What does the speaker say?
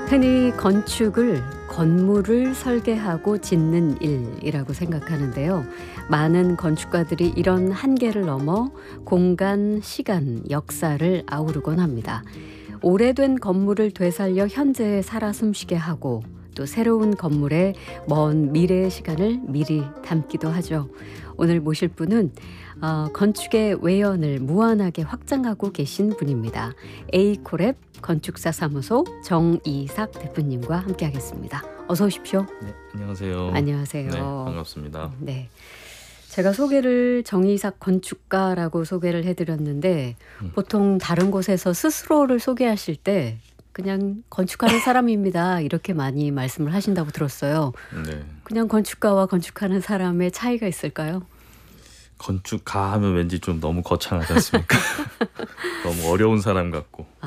흔히 건축을 건물을 설계하고 짓는 일이라고 생각하는데요. 많은 건축가들이 이런 한계를 넘어 공간, 시간, 역사를 아우르곤 합니다. 오래된 건물을 되살려 현재에 살아 숨쉬게 하고 또 새로운 건물에 먼 미래의 시간을 미리 담기도 하죠. 오늘 모실 분은 건축의 외연을 무한하게 확장하고 계신 분입니다. 에이코랩 건축사 사무소 정이삭 대표님과 함께하겠습니다. 어서 오십시오. 네, 안녕하세요. 안녕하세요. 네, 반갑습니다. 네, 제가 소개를 정이삭 건축가라고 소개를 해드렸는데 보통 다른 곳에서 스스로를 소개하실 때 그냥 건축하는 사람입니다 이렇게 많이 말씀을 하신다고 들었어요. 네, 그냥 건축가와 건축하는 사람의 차이가 있을까요? 건축가 하면 왠지 좀 너무 거창하지 않습니까? 너무 어려운 사람 같고.